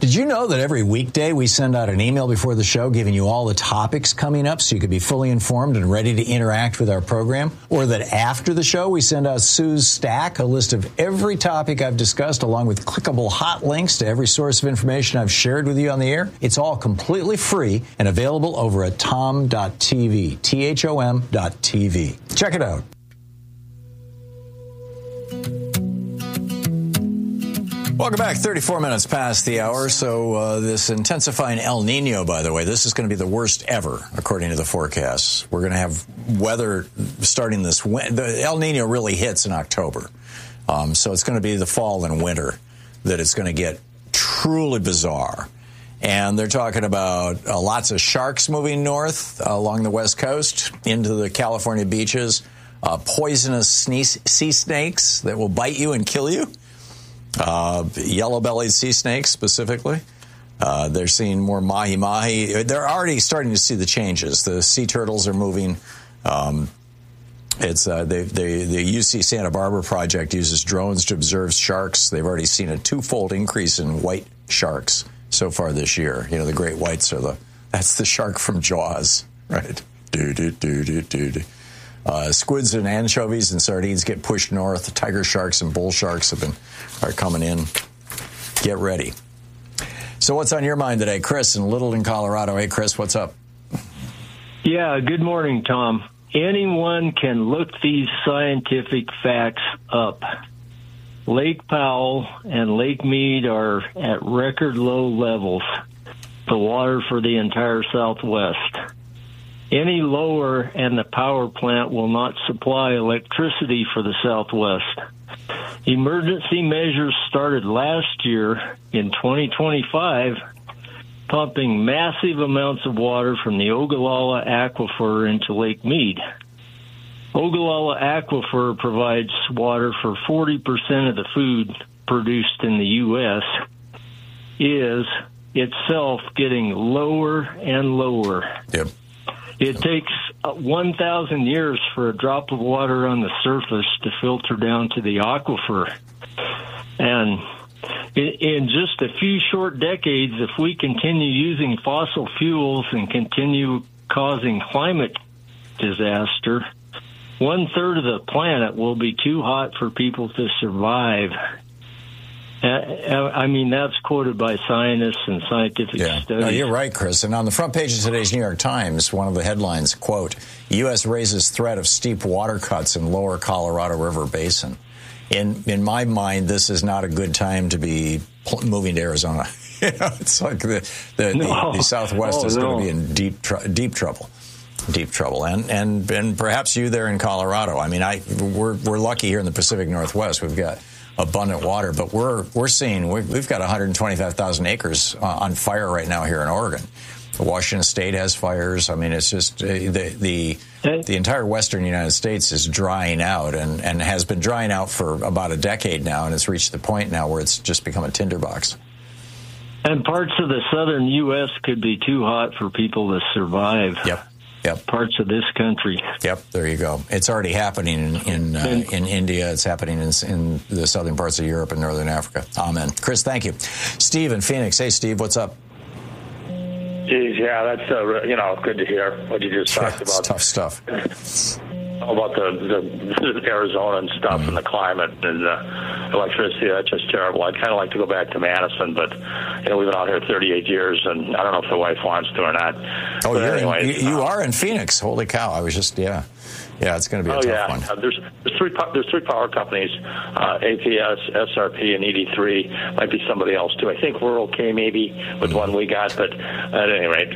Did you know that every weekday we send out an email before the show giving you all the topics coming up so you could be fully informed and ready to interact with our program? Or that after the show we send out Sue's Stack, a list of every topic I've discussed along with clickable hot links to every source of information I've shared with you on the air? It's all completely free and available over at tom.tv, THOM.tv. Check it out. Welcome back. 34 minutes past the hour. So this intensifying El Nino, by the way, this is going to be the worst ever, according to the forecasts. We're going to have weather starting this winter. The El Nino really hits in October. So it's going to be the fall and winter that it's going to get truly bizarre. And they're talking about lots of sharks moving north along the West Coast into the California beaches, poisonous sea snakes that will bite you and kill you. Yellow-bellied sea snakes specifically. They're seeing more mahi-mahi. They're already starting to see the changes. The sea turtles are moving. The UC Santa Barbara project uses drones to observe sharks. They've already seen a twofold increase in white sharks so far this year. You know, the great whites that's the shark from Jaws, right? Squids and anchovies and sardines get pushed north. Tiger sharks and bull sharks are coming in. Get ready. So what's on your mind today? Chris in Littleton, Colorado. Hey, Chris, what's up? Yeah, good morning, Tom. Anyone can look these scientific facts up. Lake Powell and Lake Mead are at record low levels, the water for the entire Southwest. Any lower and the power plant will not supply electricity for the Southwest. Emergency measures started last year in 2025, pumping massive amounts of water from the Ogallala Aquifer into Lake Mead. Ogallala Aquifer provides water for 40% of the food produced in the U.S., is itself getting lower and lower. Yep. It takes 1,000 years for a drop of water on the surface to filter down to the aquifer. And in just a few short decades, if we continue using fossil fuels and continue causing climate disaster, 1/3 of the planet will be too hot for people to survive. I mean, that's quoted by scientists and scientific studies. No, you're right, Chris. And on the front page of today's New York Times, one of the headlines, quote, U.S. raises threat of steep water cuts in lower Colorado River Basin. In my mind, this is not a good time to be moving to Arizona. It's like the Southwest is going to be in deep trouble. Deep trouble, and perhaps you there in Colorado. I mean, we're lucky here in the Pacific Northwest. We've got abundant water, but we're seeing we've got 125,000 acres on fire right now here in Oregon. Washington State has fires. I mean, it's just the entire western United States is drying out and has been drying out for about a decade now, and it's reached the point now where it's just become a tinderbox. And parts of the southern U.S. could be too hot for people to survive. Yep. Parts of this country. Yep, there you go. It's already happening in India. It's happening in the southern parts of Europe and northern Africa. Amen. Chris, thank you. Steve in Phoenix. Hey, Steve, what's up? Geez, yeah, that's good to hear what you just talked about. Tough stuff. About the Arizona and stuff and the climate and electricity. That's just terrible. I'd kind of like to go back to Madison, but we've been out here 38 years, and I don't know if the wife wants to or not. Oh, you are in Phoenix. Holy cow! I was just Yeah, it's going to be a tough one. There's three power companies: APS, SRP, and ED3. Might be somebody else too. I think we're okay maybe with one we got, but at any rate.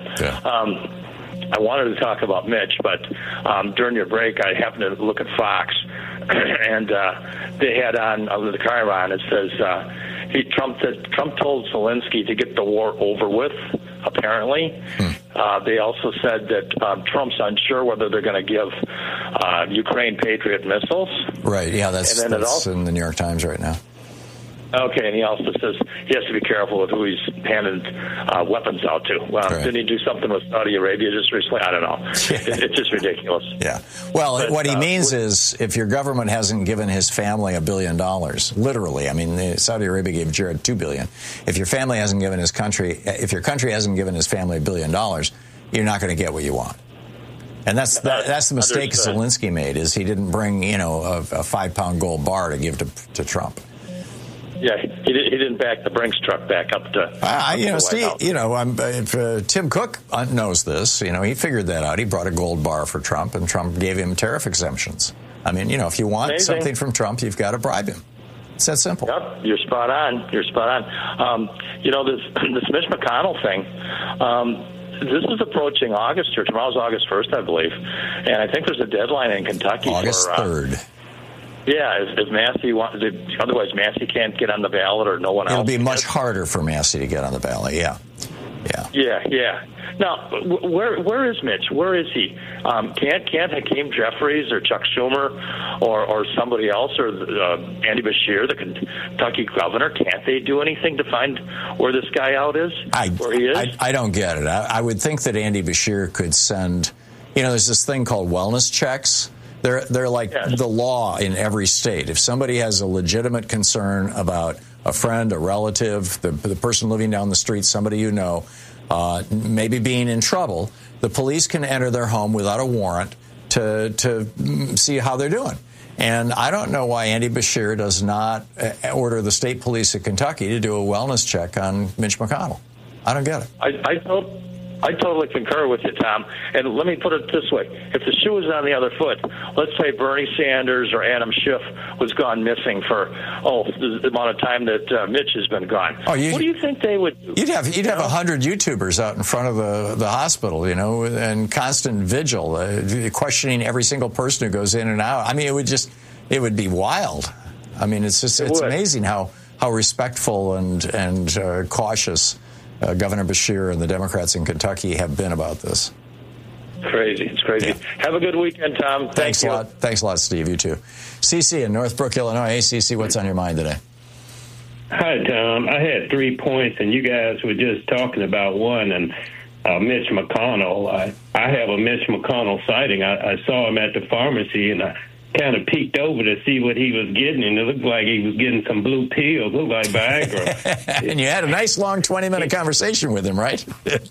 I wanted to talk about Mitch, but during your break, I happened to look at Fox, and they had on the Chiron. It says Trump told Zelensky to get the war over with. Apparently, they also said that Trump's unsure whether they're going to give Ukraine Patriot missiles. Right. Yeah, that's in the New York Times right now. Okay, and he also says he has to be careful with who he's handing weapons out to. Well, right. Didn't he do something with Saudi Arabia just recently? I don't know. It's just ridiculous. Yeah. Well, what he means is if your government hasn't given his family $1 billion, literally, I mean, Saudi Arabia gave Jared $2 billion. If your family hasn't given his country, if your country hasn't given his family $1 billion, you're not going to get what you want. And that's the mistake Zelensky made, is he didn't bring, a 5-pound gold bar to give to Trump. Yeah, he didn't back the Brinks truck back up to. Steve, Tim Cook knows this. He figured that out. He brought a gold bar for Trump, and Trump gave him tariff exemptions. I mean, if you want something from Trump, you've got to bribe him. It's that simple. Yep, you're spot on. You're spot on. This Mitch McConnell thing. This is approaching August, or tomorrow's August 1st, I believe, and I think there's a deadline in Kentucky August 3rd. Yeah, if Massey wants, otherwise Massey can't get on the ballot, or no one else. It'll be much harder for Massey to get on the ballot. Yeah. Now, where is Mitch? Where is he? Can't Hakeem Jeffries or Chuck Schumer or somebody else, or Andy Beshear, the Kentucky governor, can't they do anything to find where this guy where he is? I don't get it. I would think that Andy Beshear could send. There's this thing called wellness checks. They're like the law in every state. If somebody has a legitimate concern about a friend, a relative, the person living down the street, somebody maybe being in trouble, the police can enter their home without a warrant to see how they're doing. And I don't know why Andy Beshear does not order the state police of Kentucky to do a wellness check on Mitch McConnell. I don't get it. I totally concur with you, Tom. And let me put it this way. If the shoe was on the other foot, let's say Bernie Sanders or Adam Schiff was gone missing for, the amount of time that Mitch has been gone. What do you think they would do? You'd have 100 YouTubers out in front of the hospital, and constant vigil, questioning every single person who goes in and out. I mean, it would be wild. I mean, it's amazing how respectful and cautious Governor Beshear and the Democrats in Kentucky have been about this. It's crazy. Yeah. Have a good weekend, Tom. Thanks a lot. Thanks a lot, Steve. You too. CC in Northbrook, Illinois. Hey, CC, what's on your mind today? Hi, Tom. I had 3 points, and you guys were just talking about one, and Mitch McConnell. I have a Mitch McConnell sighting. I saw him at the pharmacy, and I kind of peeked over to see what he was getting, and it looked like he was getting some blue pills, looked like Viagra. And you had a nice long 20-minute conversation with him, right?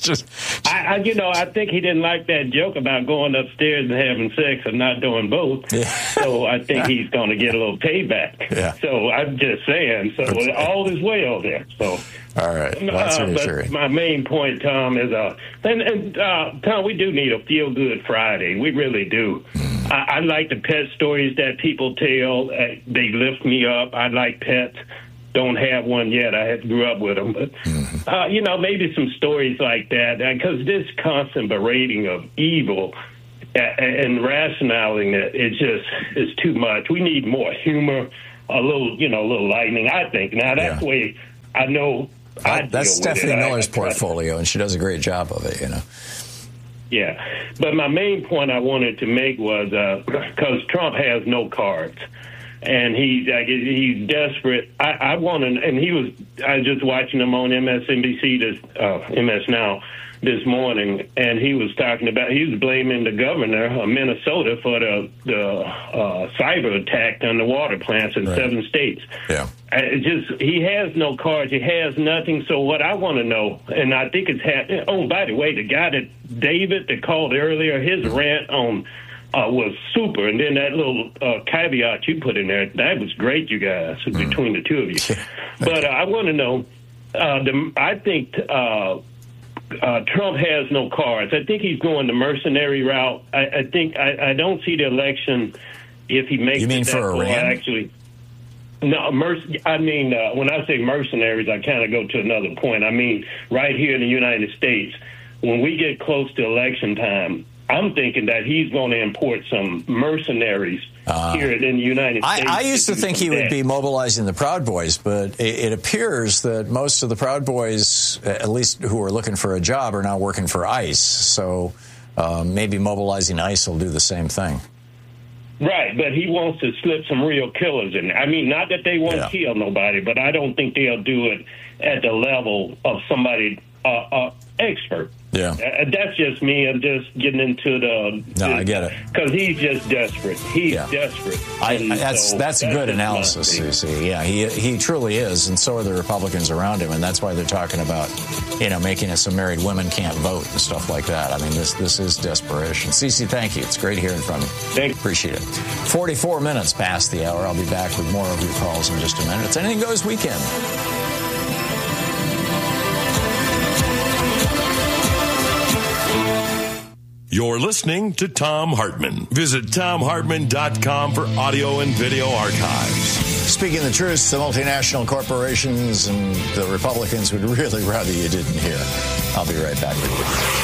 I think he didn't like that joke about going upstairs and having sex and not doing both. Yeah. So I think he's going to get a little payback. Yeah. So I'm just saying, all is well there. So. All right. Well, that's reassuring. But my main point, Tom, is Tom, we do need a feel-good Friday. We really do. I like the pet stories that people tell. They lift me up. I like pets. Don't have one yet. I grew up with them. But, maybe some stories like that. Because this constant berating of evil and rationalizing it's too much. We need more humor, a little lightning, I think. Now, that's the way I know. That's Stephanie Miller's portfolio, and she does a great job of it, Yeah, but my main point I wanted to make was because Trump has no cards, and he's desperate. I want to, and I was just watching him on MSNBC, MS Now, this morning, and he was blaming the governor of Minnesota for the cyber attack on the water plants in 7 states. Yeah. He has no cards. He has nothing. So what I want to know, and I think it's happening. Oh, by the way, the guy that called earlier, his rant on was super. And then that little caveat you put in there, that was great, you guys, between the two of you. But I want to know, I think Trump has no cards. I think he's going the mercenary route. I think I don't see the election if he makes. You mean for Iran? Actually, no. I mean, when I say mercenaries, I kind of go to another point. I mean, right here in the United States, when we get close to election time, I'm thinking that he's going to import some mercenaries here in the United States. I used to think he would be mobilizing the Proud Boys, but it appears that most of the Proud Boys, at least who are looking for a job, are now working for ICE. So maybe mobilizing ICE will do the same thing. Right, but he wants to slip some real killers in there. I mean, not that they won't kill nobody, but I don't think they'll do it at the level of somebody expert. Yeah. That's just me. I'm just getting into I get it. Because he's just desperate. He's desperate. That's a good analysis, CC. Yeah, he truly is, and so are the Republicans around him, and that's why they're talking about, making it so married women can't vote and stuff like that. I mean, this is desperation. CC, thank you. It's great hearing from you. Thanks. Appreciate it. 44 minutes past the hour. I'll be back with more of your calls in just a minute. It's Anything Goes Weekend. You're listening to Thom Hartmann. Visit ThomHartmann.com for audio and video archives. Speaking the truth, the multinational corporations and the Republicans would really rather you didn't hear. I'll be right back with you.